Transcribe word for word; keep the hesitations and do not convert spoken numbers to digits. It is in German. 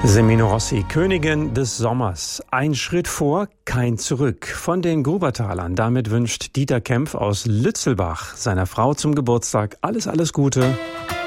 Semino Rossi, Königin des Sommers. Ein Schritt vor, kein Zurück. Von den Grubertalern. Damit wünscht Dieter Kempf aus Lützelbach seiner Frau zum Geburtstag alles, alles Gute.